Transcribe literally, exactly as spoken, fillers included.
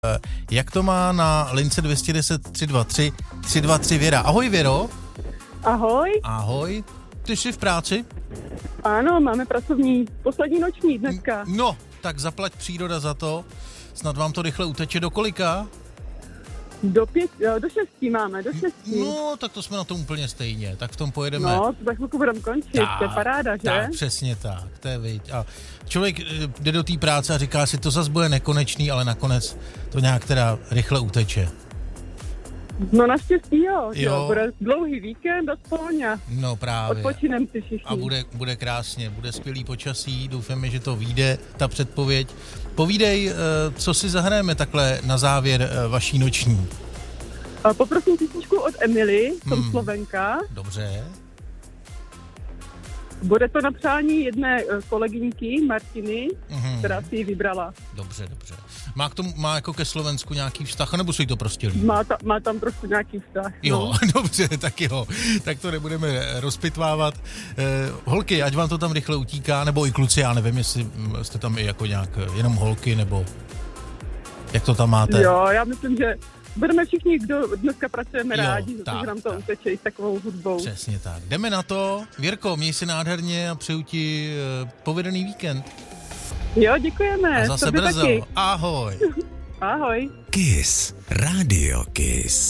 Jak to má na lince dvě stě deset tři dva tři tři dva tři Věra? Ahoj, Věro. Ahoj. Ahoj. Ty jsi v práci? Ano, máme pracovní, poslední noční dneska. No, tak zaplať příroda za to. Snad vám to rychle uteče. Do kolika? Do pět, do šestí máme, do šestí. No, tak to jsme na tom úplně stejně. Tak v tom pojedeme. No, to za chvilku budeme končit, tak, to je paráda, že? Tak, přesně tak, to je viď. A člověk jde do té práce a říká si, to zas bude nekonečný, ale nakonec to nějak teda rychle uteče. No naštěstí jo, jo. jo. Bude dlouhý víkend aspoň a no, právě. odpočinem si všichni. A bude, bude krásně, bude skvělý počasí, doufáme, že to vyjde, ta předpověď. Povídej, co si zahrajeme takhle na závěr vaší noční. Poprosím písničku od Emily, jsem hmm. Slovenka. Dobře. Bude to na přání jedné kolegyňky, Martiny, mm-hmm. která si ji vybrala. Dobře, dobře. Má, k tomu, má jako ke Slovensku nějaký vztah, nebo se jí to prostě líbí? Má, ta, má tam trošku nějaký vztah. Jo, no. Dobře, tak jo. Tak to nebudeme rozpitvávat. Eh, holky, ať vám to tam rychle utíká, nebo i kluci, já nevím, jestli jste tam i jako nějak jenom holky, nebo jak to tam máte? Jo, já myslím, že budeme všichni, kdo dneska pracujeme jo, rádi, tak, protože nám to tak. uteče i s takovou hudbou. Přesně tak. Jdeme na to. Věrko, měj si nádherně a přeju ti uh, povedený víkend. Jo, děkujeme. A zase brzo. Taky. Ahoj. Ahoj. Kiss. Radio Kiss.